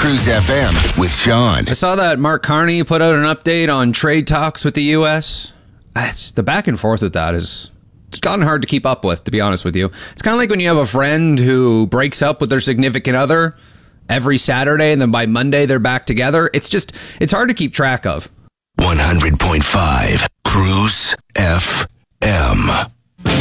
Cruise FM with Sean. I saw that Mark Carney put out an update on trade talks with the U.S. The back and forth with that it's gotten hard to keep up with, to be honest with you. It's kind of like when you have a friend who breaks up with their significant other every Saturday and then by Monday they're back together. It's hard to keep track of. 100.5 Cruise FM.